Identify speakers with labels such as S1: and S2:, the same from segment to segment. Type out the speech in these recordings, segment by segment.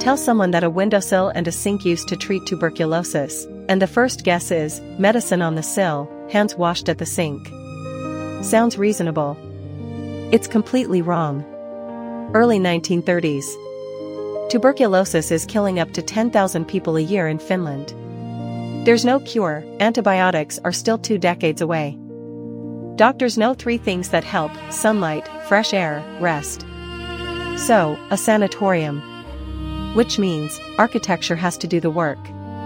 S1: Tell someone that a windowsill and a sink used to treat tuberculosis, and the first guess is, medicine on the sill, hands washed at the sink. Sounds reasonable. It's completely wrong. Early 1930s. Tuberculosis is killing up to 10,000 people a year in Finland. There's no cure, antibiotics are still 2 decades away. Doctors know 3 things that help: sunlight, fresh air, rest. So, a sanatorium. Which means, architecture has to do the work.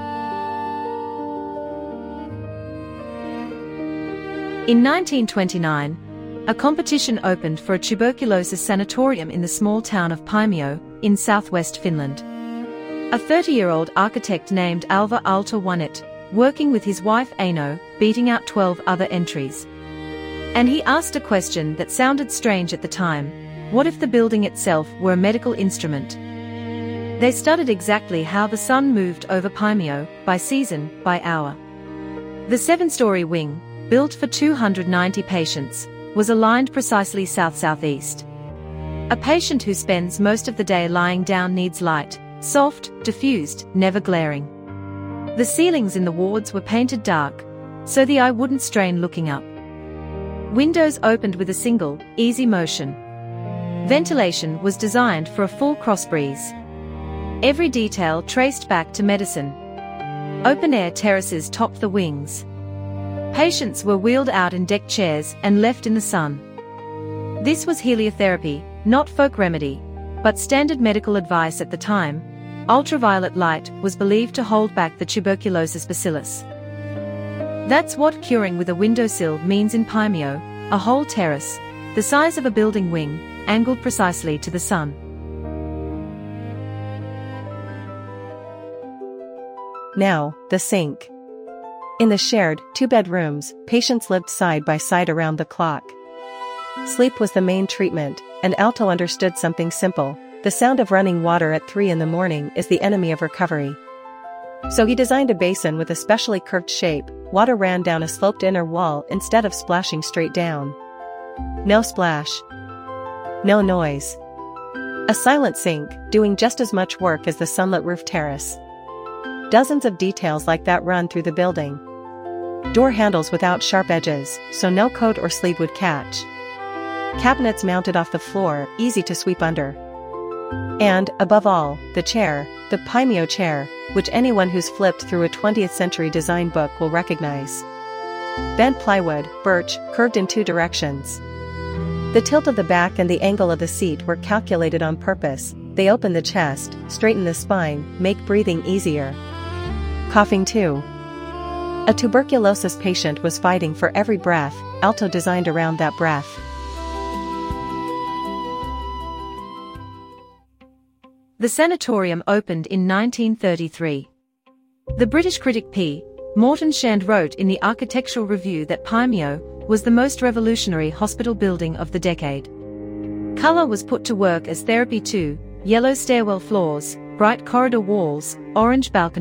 S2: In 1929, a competition opened for a tuberculosis sanatorium in the small town of Paimio, in southwest Finland. A 30-year-old architect named Alvar Aalto won it, working with his wife Aino, beating out 12 other entries. And he asked a question that sounded strange at the time: what if the building itself were a medical instrument? They studied exactly how the sun moved over Paimio, by season, by hour. The 7-story wing, built for 290 patients, was aligned precisely south-southeast. A patient who spends most of the day lying down needs light, soft, diffused, never glaring. The ceilings in the wards were painted dark, so the eye wouldn't strain looking up. Windows opened with a single, easy motion. Ventilation was designed for a full cross breeze. Every detail traced back to medicine. Open-air terraces topped the wings. Patients were wheeled out in deck chairs and left in the sun. This was heliotherapy, not folk remedy, but standard medical advice at the time. Ultraviolet light was believed to hold back the tuberculosis bacillus. That's what curing with a windowsill means in Paimio: a whole terrace, the size of a building wing, angled precisely to the sun.
S1: Now, the sink. In the shared 2-bedrooms, patients lived side by side around the clock. Sleep was the main treatment, and Aalto understood something simple: the sound of running water at 3 in the morning is the enemy of recovery. So he designed a basin with a specially curved shape. Water ran down a sloped inner wall instead of splashing straight down. No splash. No noise. A silent sink, doing just as much work as the sunlit roof terrace. Dozens of details like that run through the building. Door handles without sharp edges, so no coat or sleeve would catch. Cabinets mounted off the floor, easy to sweep under. And, above all, the chair, the Paimio chair, which anyone who's flipped through a 20th century design book will recognize. Bent plywood, birch, curved in 2 directions. The tilt of the back and the angle of the seat were calculated on purpose. They open the chest, straighten the spine, make breathing easier. Coughing too. A tuberculosis patient was fighting for every breath. Aalto designed around that breath.
S2: The sanatorium opened in 1933. The British critic P. Morton Shand wrote in the Architectural Review that Paimio was the most revolutionary hospital building of the decade. Color was put to work as therapy too: yellow stairwell floors, bright corridor walls, orange balconies.